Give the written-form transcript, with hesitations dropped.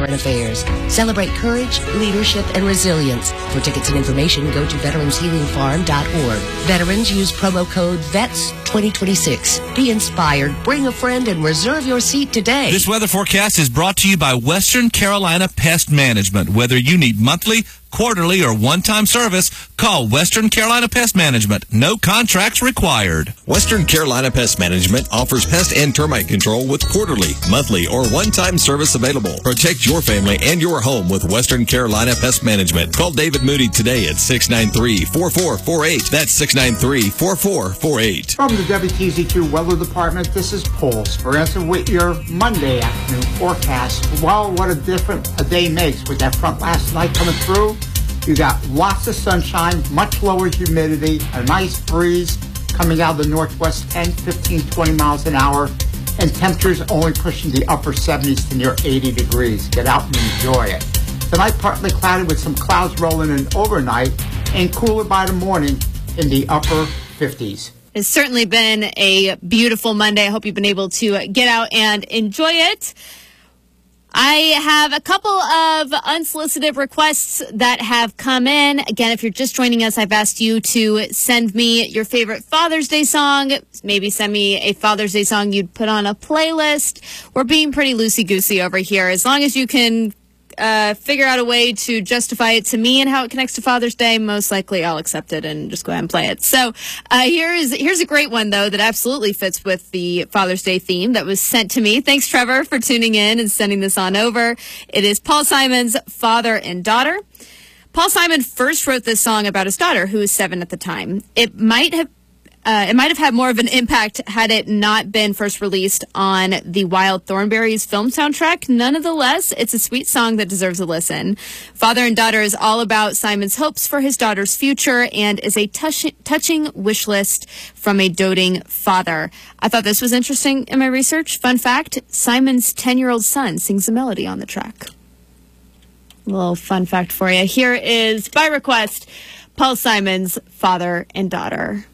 Veteran Affairs. Celebrate courage, leadership, and resilience. For tickets and information, go to veteranshealingfarm.org. Veterans use promo code VETS2026. Be inspired, bring a friend, and reserve your seat today. This weather forecast is brought to you by Western Carolina Pest Management. Whether you need monthly, quarterly, or one-time service, call Western Carolina Pest Management. No contracts required. Western Carolina Pest Management offers pest and termite control with quarterly, monthly, or one-time service available. Protect your family and your home with Western Carolina Pest Management. Call David Moody today at 693-4448. That's 693-4448. From the WTZ2 Weather Department, this is Paul Speranza with your Monday afternoon forecast. Well, what a difference a day makes with that front last night coming through. You got lots of sunshine, much lower humidity, a nice breeze coming out of the northwest, 10, 15, 20 miles an hour, and temperatures only pushing the upper 70s to near 80 degrees. Get out and enjoy it. Tonight, partly cloudy with some clouds rolling in overnight, and cooler by the morning in the upper 50s. It's certainly been a beautiful Monday. I hope you've been able to get out and enjoy it. I have a couple of unsolicited requests that have come in. Again, if you're just joining us, I've asked you to send me your favorite Father's Day song. Maybe send me a Father's Day song you'd put on a playlist. We're being pretty loosey-goosey over here. As long as you can figure out a way to justify it to me and how it connects to Father's Day, most likely I'll accept it and just go ahead and play it. So here's a great one, though, that absolutely fits with the Father's Day theme that was sent to me. Thanks, Trevor, for tuning in and sending this on over. It is Paul Simon's Father and Daughter. Paul Simon first wrote this song about his daughter, who was 7 at the time. It might have had more of an impact had it not been first released on the Wild Thornberrys film soundtrack. Nonetheless, it's a sweet song that deserves a listen. Father and Daughter is all about Simon's hopes for his daughter's future and is a touching wish list from a doting father. I thought this was interesting in my research. Fun fact, Simon's 10-year-old son sings the melody on the track. A little fun fact for you. Here is, by request, Paul Simon's Father and Daughter.